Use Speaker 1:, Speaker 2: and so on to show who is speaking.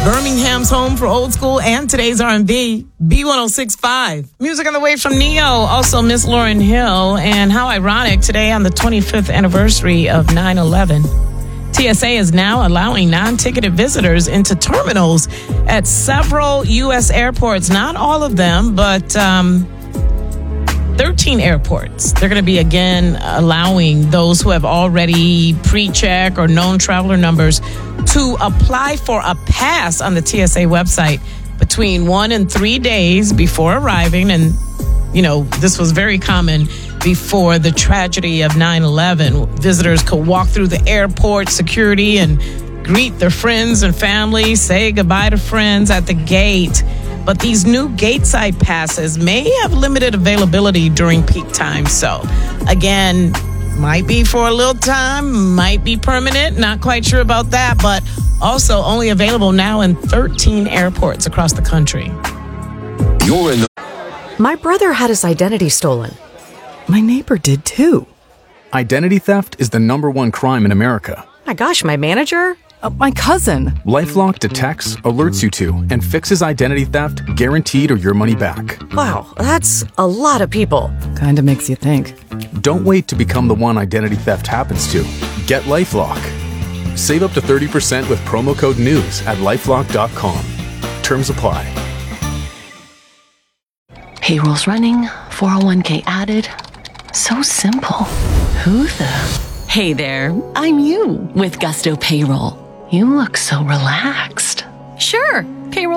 Speaker 1: Birmingham's home for old school and today's R&B, B1065. Music on the way from Neo, also Miss Lauryn Hill, and how ironic, today on the 25th anniversary of 9/11. TSA is now allowing non-ticketed visitors into terminals at several U.S. airports. Not all of them, but 13 airports. They're going to be again allowing those who have already pre-check or known traveler numbers to apply for a pass on the TSA website between 1 and 3 days before arriving. And, you know, this was very common before the tragedy of 9/11. Visitors could walk through the airport security and greet their friends and family, say goodbye to friends at the gate. But these new gateside passes may have limited availability during peak time. So, again, might be for a little time, might be permanent, not quite sure about that, but also only available now in 13 airports across the country.
Speaker 2: My brother had his identity stolen. My neighbor did too.
Speaker 3: Identity theft is the #1 crime in America.
Speaker 2: My gosh, my manager?
Speaker 4: My cousin.
Speaker 3: LifeLock detects, alerts you to, and fixes identity theft guaranteed or your money back.
Speaker 2: Wow, that's a lot of people.
Speaker 4: Kinda makes you think.
Speaker 3: Don't wait to become the one identity theft happens to. Get LifeLock. Save up to 30% with promo code NEWS at LifeLock.com. Terms apply.
Speaker 5: Payroll's running, 401k added. So simple. Who the... Hey there, I'm you with Gusto Payroll. You look so relaxed.
Speaker 6: Sure,